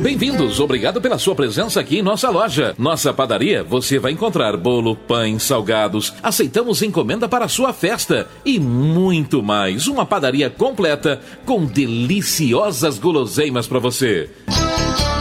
Bem-vindos, obrigado pela sua presença aqui em nossa loja. Nossa padaria, você vai encontrar bolo, pães, salgados, aceitamos encomenda para a sua festa e muito mais. Uma padaria completa com deliciosas guloseimas para você.